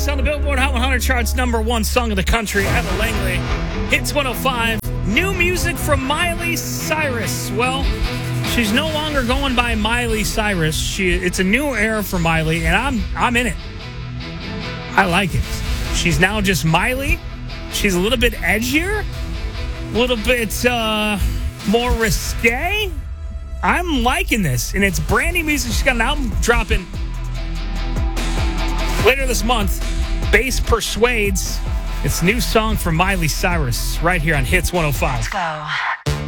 Cyrus on the Billboard Hot 100 charts, #1 song of the country, Ella Langley. Hits 105. New music from Miley Cyrus. Well, she's no longer going by Miley Cyrus. It's a new era for Miley, and I'm in it. I like it. She's now just Miley. She's a little bit edgier, a little bit more risque. I'm liking this, and it's brand new music. She's got an album dropping later this month. Bass Persuades. It's a new song from Miley Cyrus right here on Hits 105. Let's go.